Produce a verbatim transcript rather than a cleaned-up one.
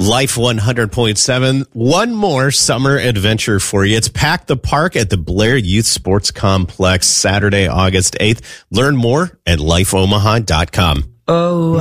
Life one hundred point seven, one more summer adventure for you. It's Pack the Park at the Blair Youth Sports Complex, Saturday, August eighth. Learn more at life omaha dot com. Oh.